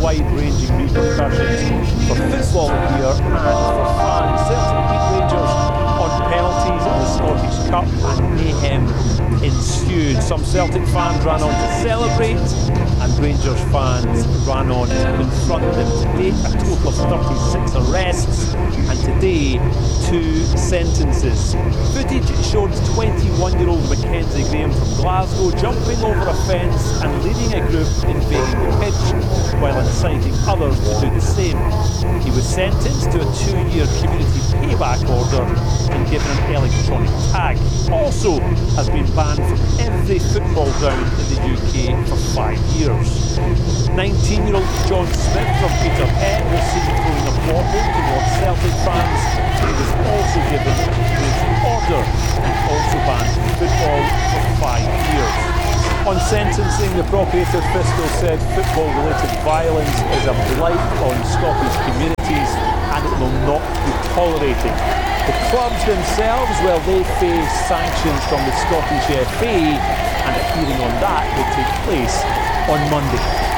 wide-ranging repercussions for football here and for fans. Celtic beat Rangers on penalties in the Scottish Cup and mayhem ensued. Some Celtic fans ran on to celebrate and Rangers fans ran on to confront them. To date, a total of 36 arrests and today 2 sentences. Footage showed 21-year-old Mackenzie Graham from Glasgow jumping over a fence and leading a group invading the pitch while inciting others to do the same. He was sentenced to a 2-year community payback order and given an electronic tag. Also has been banned from every football ground in the UK for 5 years. 19-year-old John Smith from Peterhead was seen throwing a bottle towards Celtic fans. He was also given a prison order and also banned from football for 5 years. On sentencing, the Procurator Fiscal said football-related violence is a blight on Scottish communities and it will not be tolerated. The clubs themselves, well, they face sanctions from the Scottish FA and a hearing on that will take place on Monday.